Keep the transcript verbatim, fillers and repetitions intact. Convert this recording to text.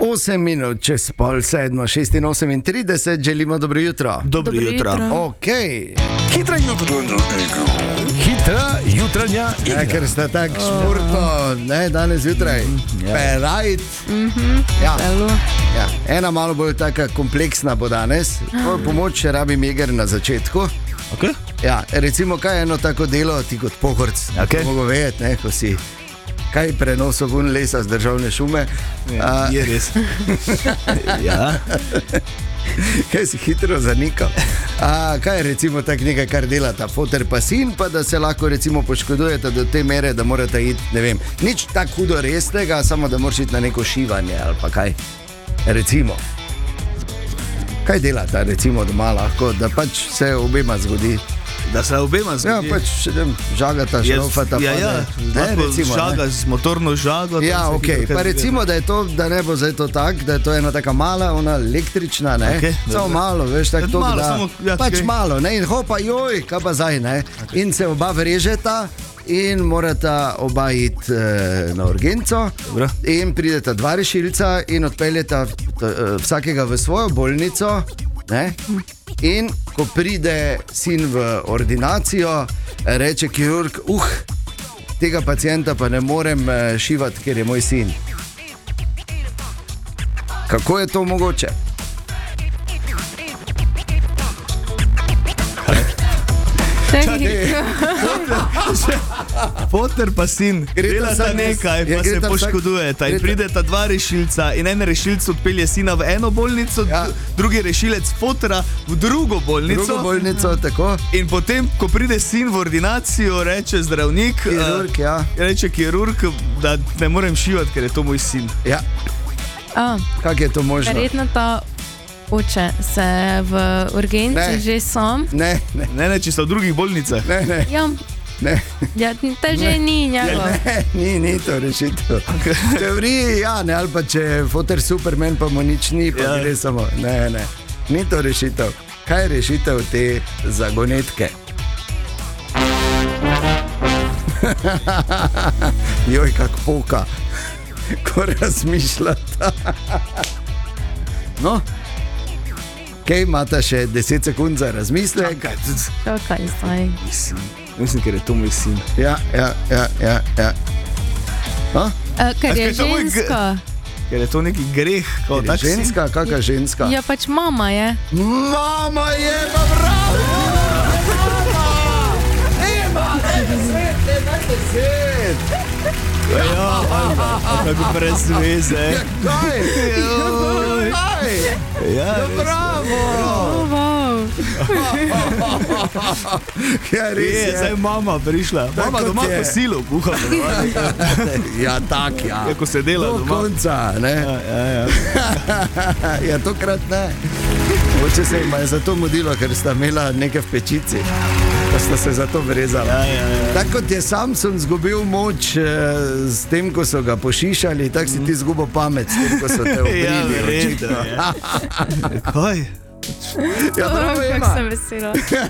osem minut čez pol sedmo, šestinosemintrideset, želimo dobro jutro. Dobro jutro. Ok. Hitra jutranja. Hitra jutranja igra. Ja, ker ste tako športno, ne, danes jutraj. Perajt. Ja. Ja. Ena malo bolj taka kompleksna bo danes. Pomoč še rabim Jeger na začetku. Okay. Ja, recimo, kaj je eno tako delo, ti kot pohorc, okay. Mogo vedeti, ne, ko si kaj prenosov ven lesa z državne šume. Ja, uh, je res. Ja. Kaj si hitro zanikal? A, kaj je recimo tak nekaj, kar delata foter pa sin, pa da se lahko recimo poškodujete do te mere, da morate iti, ne vem, nič tako hudo resnega, samo da moraš iti na neko šivanje ali pa kaj. Recimo. Kaj delata recimo doma lahko, da pač se obema zgodi? Da se obema zgodi? Ja, pač žagata, šrofata. Ja, ja, ne, recimo, žaga z motorno žago. Ja, ok, pa recimo, da je to, da ne bo zdaj to tak, da je to ena taka mala, ona električna, ne, okay, samo malo, veš, tako to, malo, da, samo, ja, pač okay. malo, ne, in hopa, joj, kaj pa zdaj, ne, okay. In se oba vrežeta in morata oba iti e, na urgenco. Dobro. In prideta dva rešilca in odpeljeta t, e, vsakega v svojo bolnico, ne. In ko pride sin v ordinacijo, reče kirurg, uh, tega pacienta pa ne morem šivati, ker je moj sin. Kako je to mogoče? Foter pa sin, delata nekaj, pa se poškodujeta in prideta dva rešilca in en rešilc odpelje sina v eno bolnico, ja. Drugi rešilec fotera v drugo bolnico. Drugo bolnico, tako. In potem, ko pride sin v ordinacijo, reče zdravnik, kirurg, ja. reče kirurg, da ne morem šivati, ker je to moj sin. Ja. Kako je to možno? Verjetno to oče se v urgenci ne. Že sam. Ne, ne, ne, ne, če so v drugih bolnicah. Ne, ne. Ja. Ne. Ja, to že ni njegov. Ne, ni, ni to rešitev. V teoriji, ja, ne, ali pa če foter Superman, pa mu nič ni, pa ja. Gre samo. Ne, ne, ni to rešitev. Kaj je rešitev te zagonetke? Joj, kak poka, ko razmišljata. No, kaj imate še deset sekund za razmislek? Čakaj, zdaj. Mislim, mislim, ker je to moj sin. Ja, ja, ja, ja, ja. No? A, ker je ženska. Ker je to neki greh. Ker je ženska, kakva ženska? Ja, pač mama je. Mama je, pa bravo! Ima, ne deset, ne deset! Ja, kako brez veze. Kaj? Kaj? Ja, bravo! Ja, res je. Zdaj mama prišla. Mama doma kosilo kuha. Ja, tak, ja. Ko se dela doma. Do konca, ne? Ja, ja, ja. Ja, tokrat ne. Mogoče se jima je zato mudilo, ker sta imela nekaj v pečici. Pa sta se zato vrezala. Ja, ja, ja. Tako kot je Samson zgubil moč eh, s tem, ko so ga pošišali, tako si ti zgubil pamet s tem, ko so te obrili. Ja, verjetno. Ja. Kaj? Ja, bravo, kako Ema. sem vesela.